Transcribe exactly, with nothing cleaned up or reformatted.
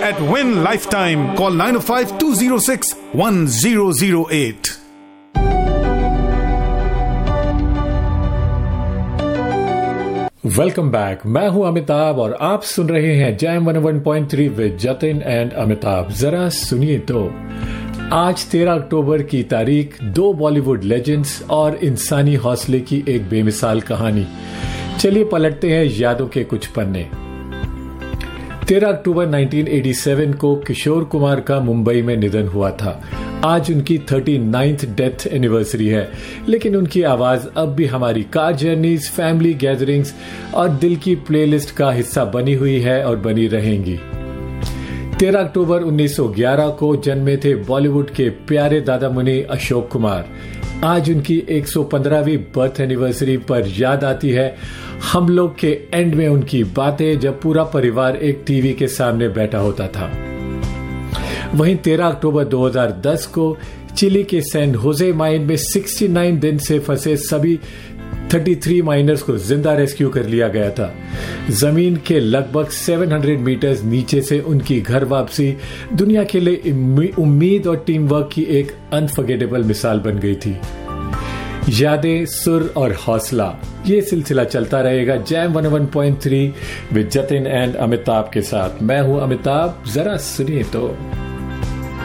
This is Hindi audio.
at Win Lifetime. Call nine oh five, two oh six, one oh oh eight. Welcome back. मैं हूं अमिताभ और आप सुन रहे हैं jam one one point three with Jatin and Amitabh. जरा सुनिए तो, आज तेरह अक्टूबर की तारीख, दो बॉलीवुड लेजेंड्स और इंसानी हौसले की एक बेमिसाल कहानी। चलिए पलटते हैं यादों के कुछ पन्ने। तेरह अक्टूबर उन्नीस सौ सत्तासी को किशोर कुमार का मुंबई में निधन हुआ था। आज उनकी उनतालीसवीं डेथ एनिवर्सरी है, लेकिन उनकी आवाज अब भी हमारी कार जर्नीज, फैमिली गैदरिंग्स और दिल की प्लेलिस्ट का हिस्सा बनी हुई है और बनी रहेंगी। तेरह अक्टूबर उन्नीस सौ ग्यारह को जन्मे थे बॉलीवुड के प्यारे दादा मुनि अशोक कुमार। आज उनकी एक सौ पंद्रहवीं बर्थ एनिवर्सरी पर याद आती है हम लोग के एंड में उनकी बातें, जब पूरा परिवार एक टीवी के सामने बैठा होता था। वहीं तेरह अक्टूबर दो हज़ार दस को चिली के सैन होजे माइन में उनहत्तर दिन से फंसे सभी तैंतीस माइनर्स को जिंदा रेस्क्यू कर लिया गया था। जमीन के लगभग सात सौ मीटर्स नीचे से उनकी घर वापसी दुनिया के लिए उम्मीद और टीम वर्क की एक अनफॉरगेटेबल मिसाल बन गई थी। यादें, सुर और हौसला, ये सिलसिला चलता रहेगा jam one one point three with Jatin and Amitabh के साथ। मैं हूं अमिताभ, जरा सुनिए तो।